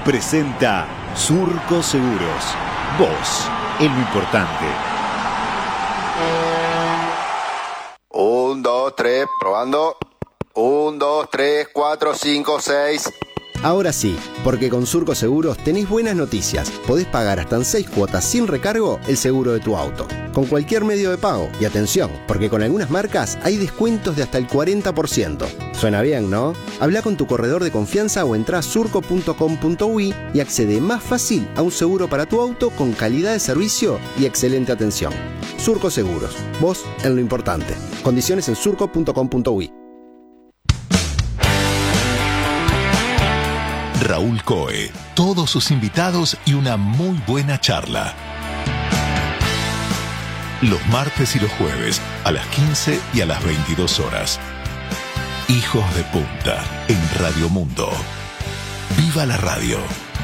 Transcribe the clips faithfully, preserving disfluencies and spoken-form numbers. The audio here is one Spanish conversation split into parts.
presenta Surco Seguros. Vos, es lo importante. Un, dos, tres, probando. Un, dos, tres, cuatro, cinco, seis. Ahora sí, porque con Surco Seguros tenés buenas noticias. Podés pagar hasta en seis cuotas sin recargo el seguro de tu auto, con cualquier medio de pago. Y atención, porque con algunas marcas hay descuentos de hasta el cuarenta por ciento. Suena bien, ¿no? Habla con tu corredor de confianza o entrá a surco punto com punto uy y accede más fácil a un seguro para tu auto con calidad de servicio y excelente atención. Surco Seguros, vos en lo importante. Condiciones en surco punto com punto uy. Raúl Coe, todos sus invitados y una muy buena charla. Los martes y los jueves a las quince y a las veintidós horas. Hijos de Punta en Radio Mundo. ¡Viva la radio!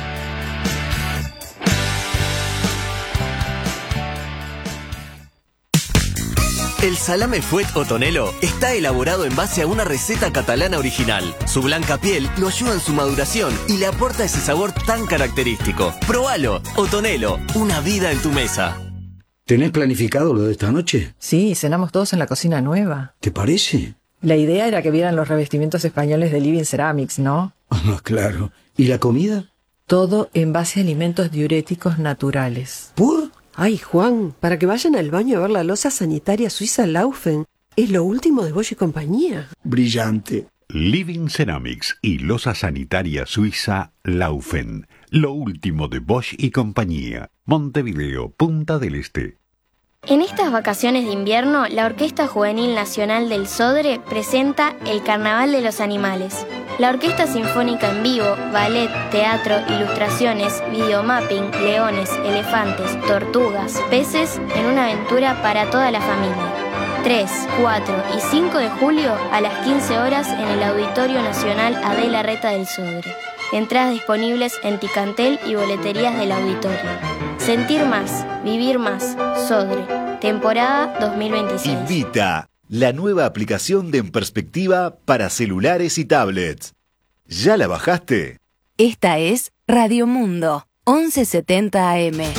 El salame Fuet o Tonelo está elaborado en base a una receta catalana original. Su blanca piel lo ayuda en su maduración y le aporta ese sabor tan característico. ¡Probalo! Otonelo, una vida en tu mesa. ¿Tenés planificado lo de esta noche? Sí, cenamos todos en la cocina nueva. ¿Te parece? La idea era que vieran los revestimientos españoles de Living Ceramics, ¿no? Ah, claro. ¿Y la comida? Todo en base a alimentos diuréticos naturales. ¿Por? Ay, Juan, para que vayan al baño a ver la loza sanitaria suiza Laufen. Es lo último de Bosch y compañía. Brillante. Living Ceramics y loza sanitaria suiza Laufen. Lo último de Bosch y compañía. Montevideo, Punta del Este. En estas vacaciones de invierno, la Orquesta Juvenil Nacional del Sodre presenta El Carnaval de los Animales. La Orquesta Sinfónica en vivo, ballet, teatro, ilustraciones, videomapping, leones, elefantes, tortugas, peces en una aventura para toda la familia. tres, cuatro y cinco de julio a las quince horas en el Auditorio Nacional Adela Reta del Sodre. Entradas disponibles en Ticantel y boleterías del auditorio. Sentir más, vivir más, Sodre, temporada dos mil veintiséis. Invita la nueva aplicación de En Perspectiva para celulares y tablets. ¿Ya la bajaste? Esta es Radio Mundo, once setenta A M.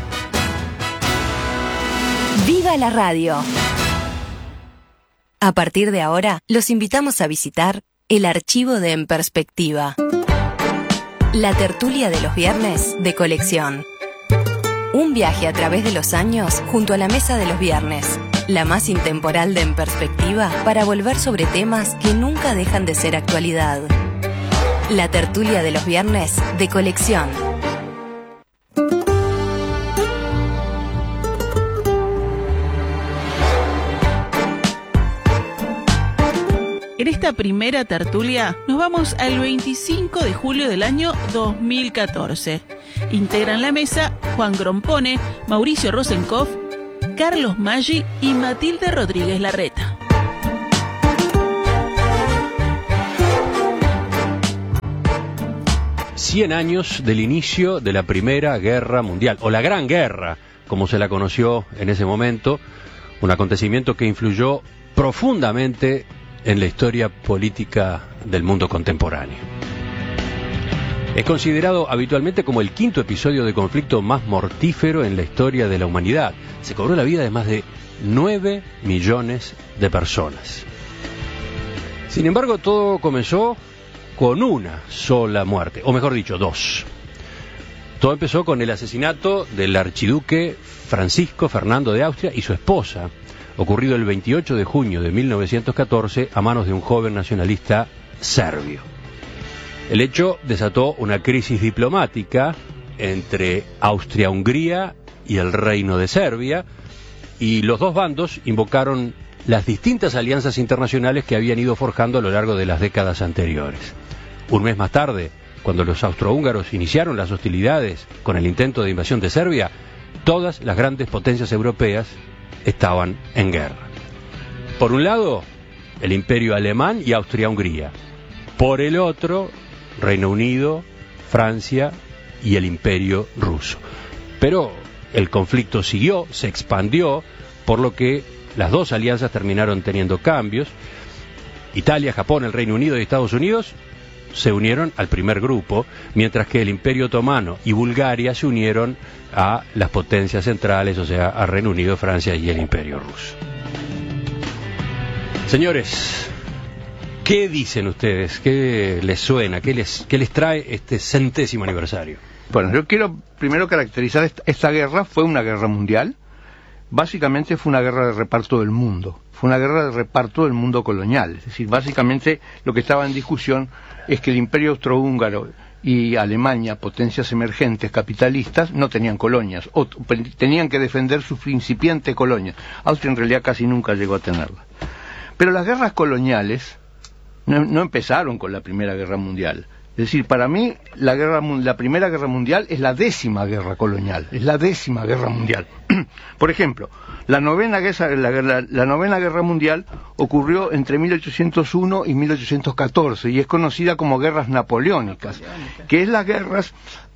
¡Viva la radio! A partir de ahora, los invitamos a visitar el archivo de En Perspectiva. La tertulia de los viernes de colección. Un viaje a través de los años junto a la mesa de los viernes. La más intemporal de En Perspectiva para volver sobre temas que nunca dejan de ser actualidad. La tertulia de los viernes de colección. En esta primera tertulia nos vamos al veinticinco de julio del año dos mil catorce. Integran la mesa Juan Grompone, Mauricio Rosenkopf, Carlos Maggi y Matilde Rodríguez Larreta. Cien años del inicio de la Primera Guerra Mundial, o la Gran Guerra, como se la conoció en ese momento, un acontecimiento que influyó profundamente en la historia política del mundo contemporáneo. Es considerado habitualmente como el quinto episodio de conflicto más mortífero en la historia de la humanidad. Se cobró la vida de más de nueve millones de personas. Sin embargo, todo comenzó con una sola muerte, o mejor dicho, dos. Todo empezó con el asesinato del archiduque Francisco Fernando de Austria y su esposa, ocurrido el veintiocho de junio de mil novecientos catorce a manos de un joven nacionalista serbio. El hecho desató una crisis diplomática entre Austria-Hungría y el Reino de Serbia, y los dos bandos invocaron las distintas alianzas internacionales que habían ido forjando a lo largo de las décadas anteriores. Un mes más tarde, cuando los austrohúngaros iniciaron las hostilidades con el intento de invasión de Serbia, todas las grandes potencias europeas estaban en guerra. Por un lado, el Imperio Alemán y Austria-Hungría. Por el otro, Reino Unido, Francia y el Imperio Ruso. Pero el conflicto siguió, se expandió, por lo que las dos alianzas terminaron teniendo cambios. Italia, Japón, el Reino Unido y Estados Unidos se unieron al primer grupo, mientras que el Imperio Otomano y Bulgaria se unieron a las potencias centrales, o sea, a Reino Unido, Francia y el Imperio Ruso. Señores, ¿qué dicen ustedes? ¿Qué les suena? ¿Qué les, qué les trae este centésimo aniversario? Bueno, yo quiero primero caracterizar esta, esta guerra. Fue una guerra mundial. Básicamente fue una guerra de reparto del mundo. Fue una guerra de reparto del mundo colonial. Es decir, básicamente lo que estaba en discusión es que el Imperio Austrohúngaro y Alemania, potencias emergentes capitalistas, no tenían colonias, o tenían que defender sus incipientes colonias. Austria en realidad casi nunca llegó a tenerlas. Pero las guerras coloniales no, no empezaron con la Primera Guerra Mundial. Es decir, para mí la, guerra, la Primera Guerra Mundial es la décima guerra colonial, es la décima guerra mundial. Por ejemplo, la novena, guerra, la, la, la novena guerra mundial ocurrió entre mil ochocientos uno y mil ochocientos catorce y es conocida como guerras napoleónicas, que es las guerras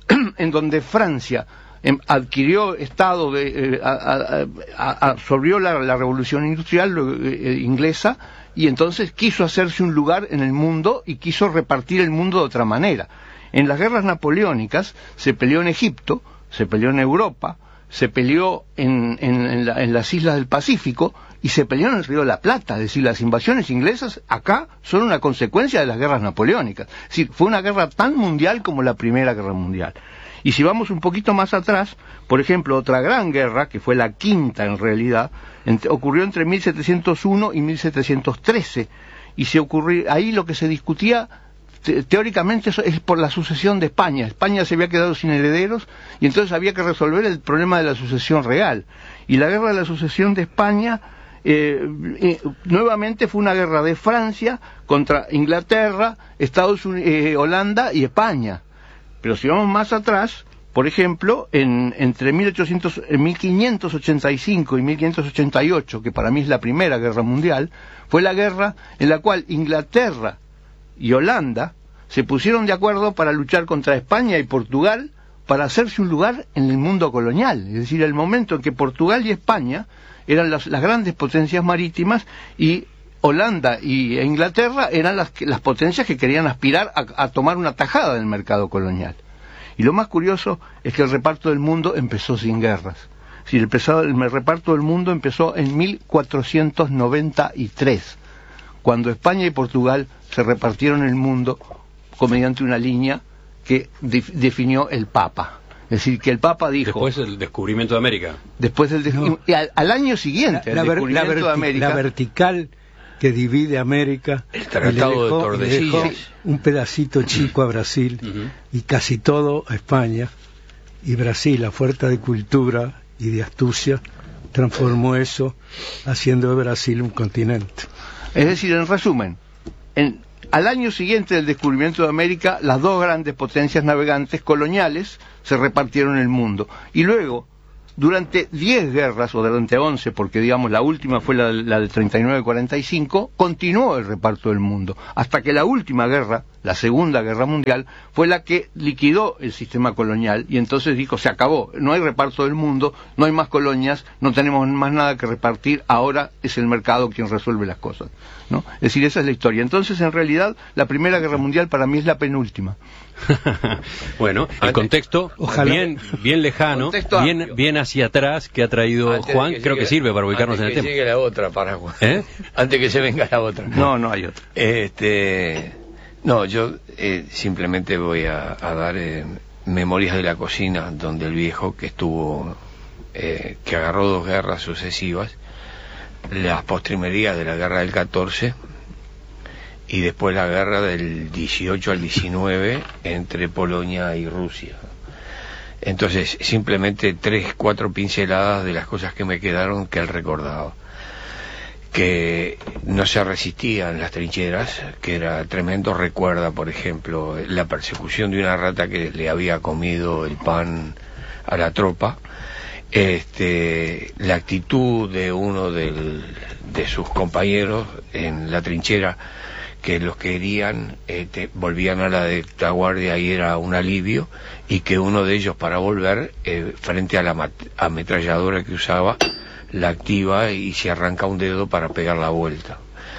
en donde Francia eh, adquirió estado de, eh, a, a, a, absorbió la, la revolución industrial eh, inglesa, y entonces quiso hacerse un lugar en el mundo y quiso repartir el mundo de otra manera. En las guerras napoleónicas se peleó en Egipto, se peleó en Europa, se peleó en, en, en, la, en las islas del Pacífico y se peleó en el Río de la Plata. Es decir, las invasiones inglesas acá son una consecuencia de las guerras napoleónicas. Es decir, fue una guerra tan mundial como la Primera Guerra Mundial. Y si vamos un poquito más atrás, por ejemplo, otra gran guerra, que fue la quinta en realidad, entre, ocurrió entre mil setecientos uno y mil setecientos trece, y se ocurrió, ahí lo que se discutía te, teóricamente es por la sucesión de España. España se había quedado sin herederos, y entonces había que resolver el problema de la sucesión real. Y la guerra de la sucesión de España, eh, eh, nuevamente fue una guerra de Francia contra Inglaterra, Estados Unidos, eh, Holanda y España. Pero si vamos más atrás, por ejemplo, en, entre mil ochocientos, mil quinientos ochenta y cinco y mil quinientos ochenta y ocho, que para mí es la Primera Guerra Mundial, fue la guerra en la cual Inglaterra y Holanda se pusieron de acuerdo para luchar contra España y Portugal para hacerse un lugar en el mundo colonial. Es decir, el momento en que Portugal y España eran las, las grandes potencias marítimas y Holanda y Inglaterra eran las, las potencias que querían aspirar a, a tomar una tajada del mercado colonial. Y lo más curioso es que el reparto del mundo empezó sin guerras. Si el, pesado, el reparto del mundo empezó en mil cuatrocientos noventa y tres, cuando España y Portugal se repartieron el mundo mediante una línea que de, definió el Papa. Es decir, que el Papa dijo... Después del descubrimiento de América. Después del no. al, al año siguiente, la, el descubrimiento la, la de América... La vertical que divide América, el Tratado de Tordesillas, un pedacito chico a Brasil uh-huh. y casi todo a España, y Brasil, a fuerza de cultura y de astucia, transformó eso, haciendo de Brasil un continente. Es decir, en resumen, en, al año siguiente del descubrimiento de América, las dos grandes potencias navegantes coloniales se repartieron el mundo, y luego durante diez guerras, o durante once, porque digamos la última fue la, la del treinta y nueve cuarenta y cinco, continuó el reparto del mundo, hasta que la última guerra, la Segunda Guerra Mundial, fue la que liquidó el sistema colonial, y entonces dijo, se acabó, no hay reparto del mundo, no hay más colonias, no tenemos más nada que repartir, ahora es el mercado quien resuelve las cosas, ¿no? Es decir, esa es la historia. Entonces, en realidad, la Primera Guerra Mundial para mí es la penúltima. Bueno, el contexto Ojalá. bien bien lejano, bien bien hacia atrás que ha traído antes Juan, que creo que sirve para ubicarnos en el tema. Antes que llegue la otra, para Juan. ¿Eh? Antes que se venga la otra. No, no hay otra. Este, no, yo eh, simplemente voy a, a dar eh, Memorias de la Cocina, donde el viejo que estuvo, eh, que agarró dos guerras sucesivas, las postrimerías de la guerra del catorce y después la guerra del dieciocho al diecinueve entre Polonia y Rusia. Entonces, simplemente tres, cuatro pinceladas de las cosas que me quedaron que él recordaba. Que no se resistía en las trincheras, que era tremendo. Recuerda, por ejemplo, la persecución de una rata que le había comido el pan a la tropa. Este, la actitud de uno del, de sus compañeros en la trinchera, que los querían, eh, te, volvían a la retaguardia y era un alivio, y que uno de ellos, para volver, eh, frente a la ametralladora que usaba, la activa y se arranca un dedo para pegar la vuelta.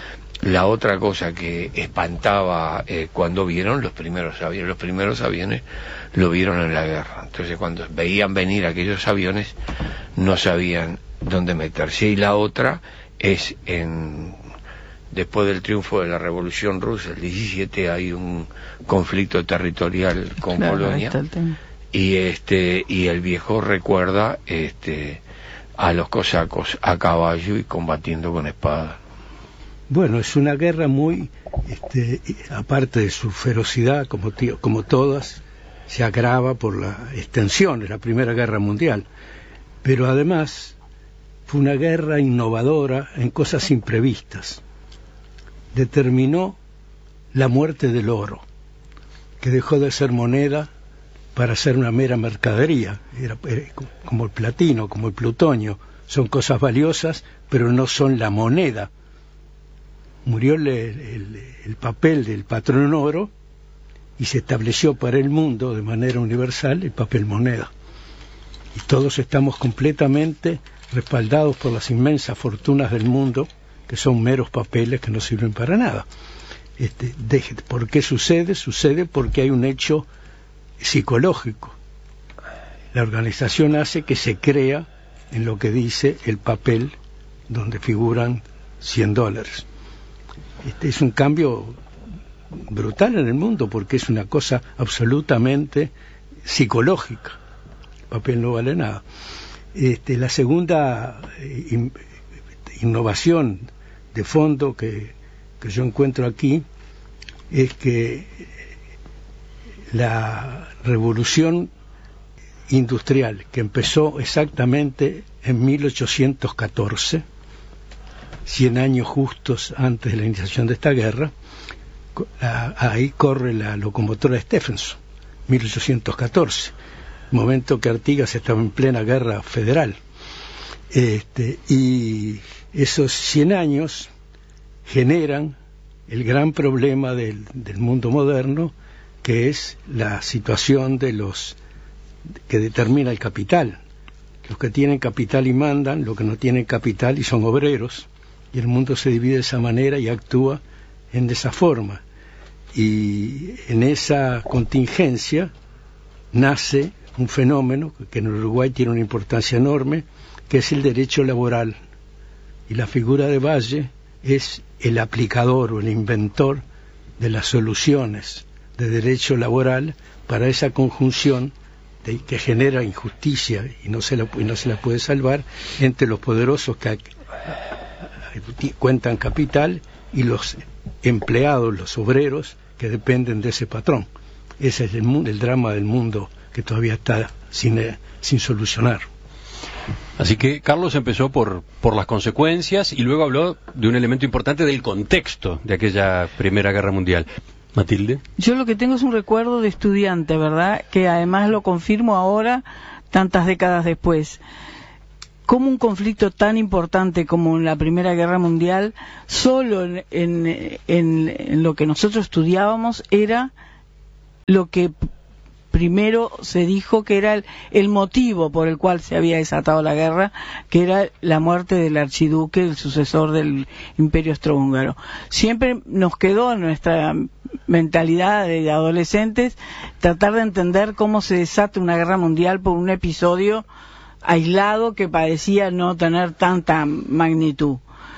la otra cosa que espantaba eh, cuando vieron los primeros aviones, los primeros aviones lo vieron en la guerra. Entonces cuando veían venir aquellos aviones no sabían dónde meterse. Y la otra es en después del triunfo de la Revolución Rusa, el diecisiete, hay un conflicto territorial con claro, Polonia, y este y el viejo recuerda este a los cosacos a caballo y combatiendo con espada. Bueno, es una guerra muy, este, aparte de su ferocidad, como, tío, como todas, se agrava por la extensión, es la Primera Guerra Mundial, pero además fue una guerra innovadora en cosas imprevistas. Determinó la muerte del oro, que dejó de ser moneda para ser una mera mercadería. Era, era como el platino, como el plutonio, son cosas valiosas, pero no son la moneda. Murió el, el, el papel del patrón oro y se estableció para el mundo de manera universal el papel moneda. Y todos estamos completamente respaldados por las inmensas fortunas del mundo, que son meros papeles que no sirven para nada. Este, de, ¿Por qué sucede? Sucede porque hay un hecho psicológico. La organización hace que se crea en lo que dice el papel donde figuran cien dólares. Este es un cambio brutal en el mundo porque es una cosa absolutamente psicológica. El papel no vale nada. Este, la segunda eh, in, innovación de fondo que, que yo encuentro aquí es que la revolución industrial, que empezó exactamente en mil ochocientos catorce, cien años justos antes de la iniciación de esta guerra, ahí corre la locomotora Stephenson, mil ochocientos catorce, momento que Artigas estaba en plena guerra federal. Este, y esos cien años generan el gran problema del, del mundo moderno, que es la situación de los que determina el capital. Los que tienen capital y mandan, los que no tienen capital y son obreros, y el mundo se divide de esa manera y actúa en esa forma. Y en esa contingencia nace un fenómeno que en Uruguay tiene una importancia enorme, que es el derecho laboral. Y la figura de Valle es el aplicador o el inventor de las soluciones de derecho laboral para esa conjunción de, que genera injusticia y no se la, y no se la puede salvar entre los poderosos que cuentan capital y los empleados, los obreros que dependen de ese patrón. Ese es el, el drama del mundo que todavía está sin, eh, sin solucionar. Así que Carlos empezó por, por las consecuencias y luego habló de un elemento importante del contexto de aquella Primera Guerra Mundial. Matilde. Yo lo que tengo es un recuerdo de estudiante, ¿verdad? Que además lo confirmo ahora, tantas décadas después. Como un conflicto tan importante como en la Primera Guerra Mundial, solo en, en, en, en lo que nosotros estudiábamos era lo que primero se dijo que era el, el motivo por el cual se había desatado la guerra, que era la muerte del archiduque, el sucesor del Imperio Austrohúngaro. Siempre nos quedó en nuestra mentalidad de adolescentes tratar de entender cómo se desata una guerra mundial por un episodio aislado que parecía no tener tanta magnitud.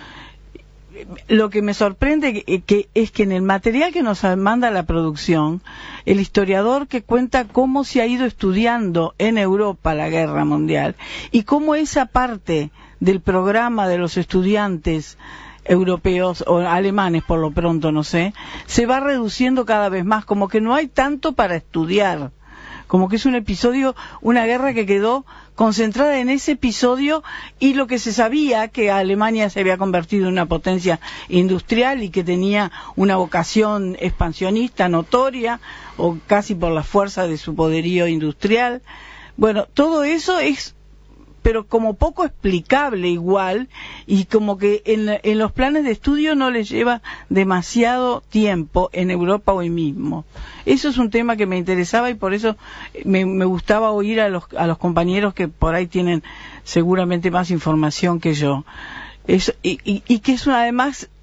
Lo que me sorprende que, que es que en el material que nos manda la producción, el historiador que cuenta cómo se ha ido estudiando en Europa la guerra mundial y cómo esa parte del programa de los estudiantes europeos o alemanes, por lo pronto no sé, se va reduciendo cada vez más, como que no hay tanto para estudiar, como que es un episodio, una guerra que quedó concentrada en ese episodio y lo que se sabía, que Alemania se había convertido en una potencia industrial y que tenía una vocación expansionista notoria, o casi por la fuerza de su poderío industrial. Bueno, todo eso es, pero como poco explicable igual, y como que en, en los planes de estudio no les lleva demasiado tiempo en Europa hoy mismo. Eso es un tema que me interesaba y por eso me, me gustaba oír a los, a los compañeros que por ahí tienen seguramente más información que yo. Es, y, y, y que es una, además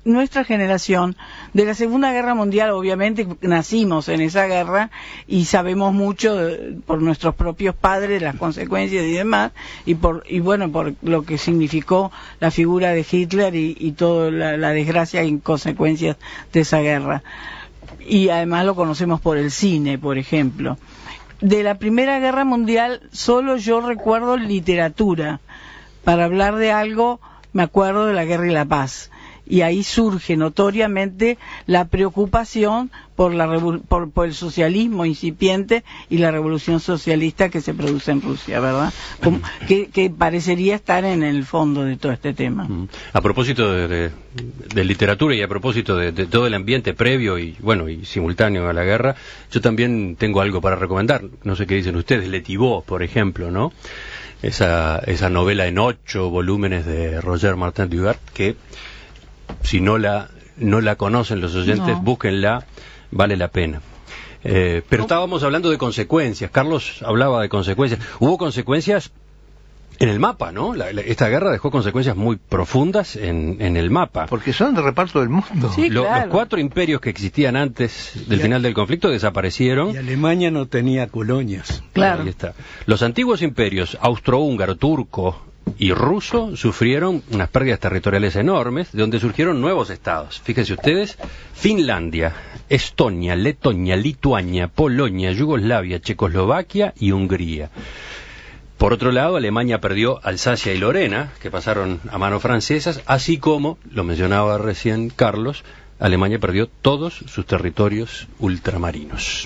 nuestra generación, de la Segunda Guerra Mundial, obviamente nacimos en esa guerra y sabemos mucho de, por nuestros propios padres, las consecuencias y demás, y por y bueno, por lo que significó la figura de Hitler y, y toda la, la desgracia y consecuencias de esa guerra. Y además lo conocemos por el cine, por ejemplo. De la Primera Guerra Mundial solo yo recuerdo literatura. Para hablar de algo me acuerdo de la Guerra y la Paz. Y ahí surge notoriamente la preocupación por, la por, por el socialismo incipiente y la revolución socialista que se produce en Rusia, ¿verdad? Como, que, que parecería estar en el fondo de todo este tema. A propósito de, de, de literatura y a propósito de, de todo el ambiente previo y bueno y simultáneo a la guerra, yo también tengo algo para recomendar. No sé qué dicen ustedes, Le Thibaut, por ejemplo, ¿no? Esa, esa novela en ocho volúmenes de Roger Martin Dugard que si no la no la conocen los oyentes, no. Búsquenla, vale la pena. Eh, pero estábamos hablando de consecuencias. Carlos hablaba de consecuencias. Hubo consecuencias en el mapa, ¿no? La, la, esta guerra dejó consecuencias muy profundas en, en el mapa. Porque son de reparto del mundo. Sí, Lo, claro. Los cuatro imperios que existían antes del y final del conflicto desaparecieron. Y Alemania no tenía colonias. Claro. Ahí está. Los antiguos imperios austrohúngaro, turco y ruso sufrieron unas pérdidas territoriales enormes, de donde surgieron nuevos estados. Fíjense ustedes, Finlandia, Estonia, Letonia, Lituania, Polonia, Yugoslavia, Checoslovaquia y Hungría. Por otro lado, Alemania perdió Alsacia y Lorena, que pasaron a manos francesas, así como, lo mencionaba recién Carlos, Alemania perdió todos sus territorios ultramarinos.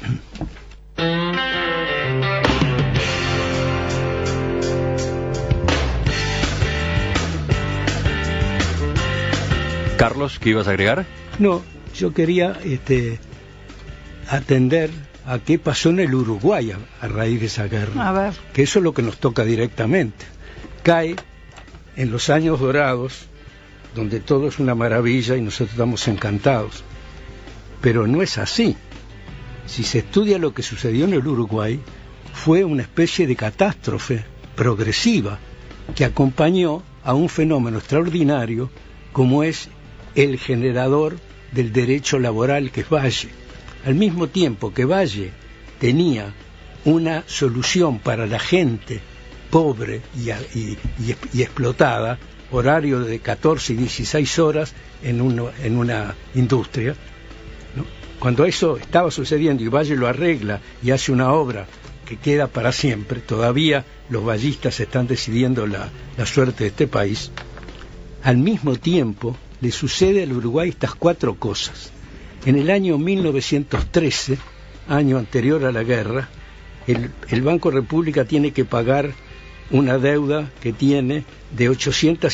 Carlos, ¿qué ibas a agregar? No, yo quería este, atender a qué pasó en el Uruguay a, a raíz de esa guerra. A ver. Que eso es lo que nos toca directamente. Cae en los años dorados, donde todo es una maravilla y nosotros estamos encantados. Pero no es así. Si se estudia lo que sucedió en el Uruguay, fue una especie de catástrofe progresiva que acompañó a un fenómeno extraordinario como es el generador del derecho laboral, que es Valle. Al mismo tiempo que Valle tenía una solución para la gente pobre y, y, y, y explotada, horario de catorce y dieciséis horas en, uno, en una industria, ¿no? Cuando eso estaba sucediendo y Valle lo arregla y hace una obra que queda para siempre, todavía los vallistas están decidiendo la, la suerte de este país. Al mismo tiempo le sucede al Uruguay estas cuatro cosas. En el año mil novecientos trece, año anterior a la guerra, el, el Banco República tiene que pagar una deuda que tiene de ochocientas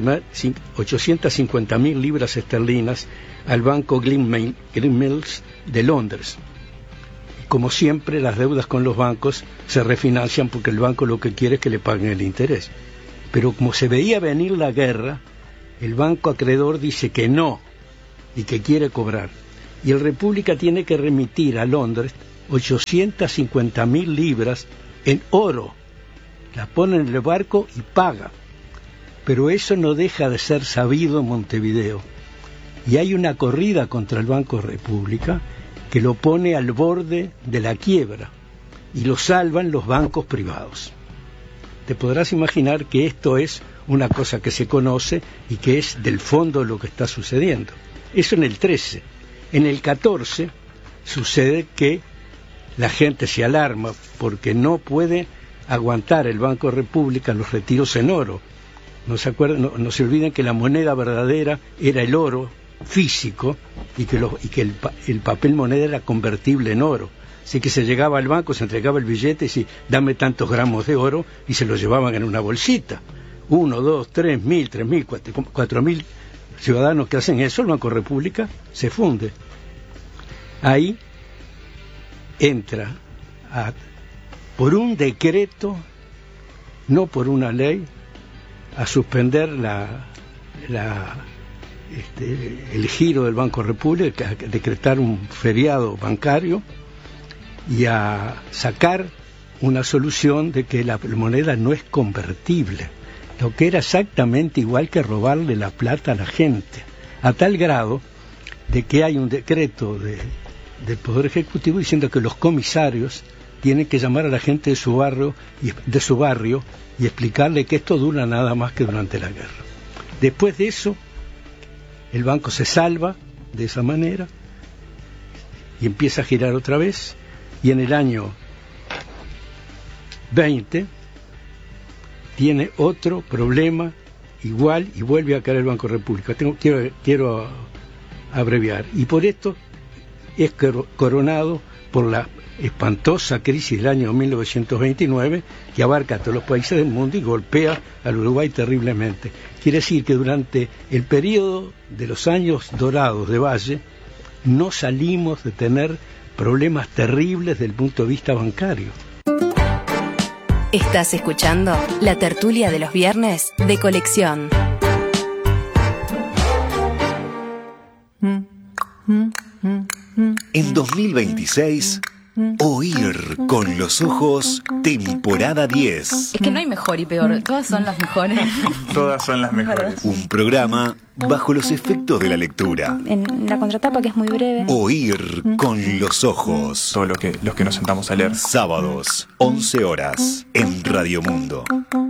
cincuenta mil libras esterlinas al Banco Green Mills de Londres. Como siempre, las deudas con los bancos se refinancian porque el banco lo que quiere es que le paguen el interés. Pero como se veía venir la guerra, el banco acreedor dice que no y que quiere cobrar. Y el República tiene que remitir a Londres ochocientas cincuenta mil libras en oro. La pone en el barco y paga. Pero eso no deja de ser sabido en Montevideo. Y hay una corrida contra el Banco República que lo pone al borde de la quiebra. Y lo salvan los bancos privados. Te podrás imaginar que esto es una cosa que se conoce y que es del fondo lo que está sucediendo. Eso en el trece. En el catorce sucede que la gente se alarma porque no puede aguantar el Banco República los retiros en oro. No se acuerdan, no, no se olviden que la moneda verdadera era el oro físico y que, lo, y que el, el papel moneda era convertible en oro. Así que se llegaba al banco, se entregaba el billete y decía, dame tantos gramos de oro, y se lo llevaban en una bolsita. Uno, dos, tres mil, tres mil, cuatro, cuatro mil ciudadanos que hacen eso, el Banco República se funde. Ahí entra a, por un decreto, no por una ley, a suspender la, la, este, el giro del Banco República, a decretar un feriado bancario y a sacar una solución de que la moneda no es convertible, lo que era exactamente igual que robarle la plata a la gente. a tal grado de que hay un decreto de, del Poder Ejecutivo diciendo que los comisarios tienen que llamar a la gente de su barrio y, de su barrio y explicarle que esto dura nada más que durante la guerra. Después de eso, el banco se salva de esa manera y empieza a girar otra vez, y en el año veinte tiene otro problema igual y vuelve a caer el Banco República. Tengo, quiero, quiero abreviar. Y por esto es coronado por la espantosa crisis del año mil novecientos veintinueve, que abarca a todos los países del mundo y golpea al Uruguay terriblemente. Quiere decir que durante el periodo de los años dorados de Valle no salimos de tener problemas terribles desde el punto de vista bancario. Estás escuchando la tertulia de los viernes de Colección. En dos mil veintiséis, Oír con los ojos, temporada diez. Es que no hay mejor y peor, todas son las mejores. Todas son las mejores. Un programa bajo los efectos de la lectura. En la contratapa, que es muy breve. Oír con los ojos. Todo lo que, los que nos sentamos a leer. Sábados, once horas, en Radio Mundo.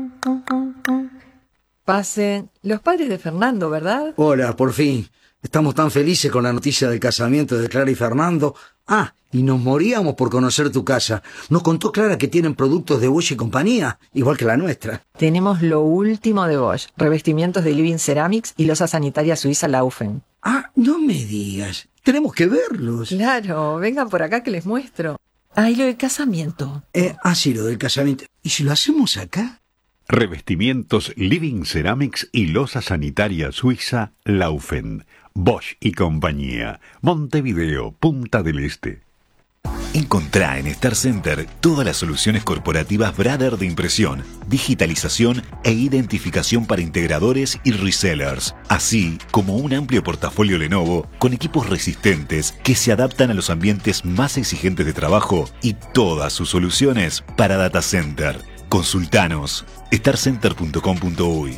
Pasen los padres de Fernando, ¿verdad? Hola, por fin. Estamos tan felices con la noticia del casamiento de Clara y Fernando. Ah, y nos moríamos por conocer tu casa. Nos contó Clara que tienen productos de Bosch y compañía, igual que la nuestra. Tenemos lo último de Bosch, revestimientos de Living Ceramics y losa sanitaria suiza Laufen. Ah, no me digas. Tenemos que verlos. Claro, vengan por acá que les muestro. Ah, y lo del casamiento. Eh, ah, sí, lo del casamiento. ¿Y si lo hacemos acá? Revestimientos Living Ceramics y losa sanitaria suiza Laufen. Bosch y compañía. Montevideo, Punta del Este. Encontrá en Star Center todas las soluciones corporativas Brother de impresión, digitalización e identificación para integradores y resellers, así como un amplio portafolio Lenovo con equipos resistentes que se adaptan a los ambientes más exigentes de trabajo y todas sus soluciones para data center. Consultanos star center punto com punto uy.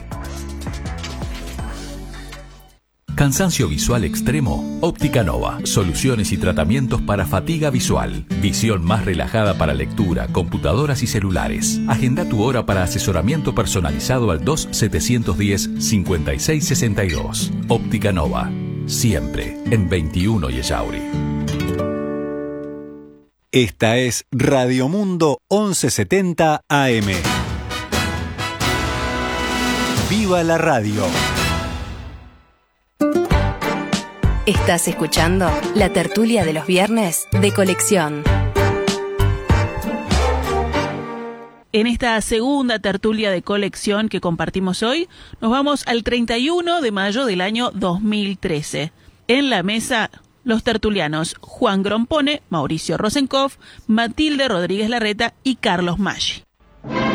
Cansancio visual extremo, Óptica Nova. Soluciones y tratamientos para fatiga visual. Visión más relajada para lectura, computadoras y celulares. Agenda tu hora para asesoramiento personalizado al dos setecientos diez cincuenta y seis sesenta y dos. Óptica Nova. Siempre en veintiuno y Ellauri. Esta es Radio Mundo once setenta A M. ¡Viva la radio! Estás escuchando la tertulia de los viernes de Colección. En esta segunda tertulia de Colección que compartimos hoy, nos vamos al treinta y uno de mayo del año dos mil trece. En la mesa, los tertulianos Juan Grompone, Mauricio Rosenkopf, Matilde Rodríguez Larreta y Carlos Maggi.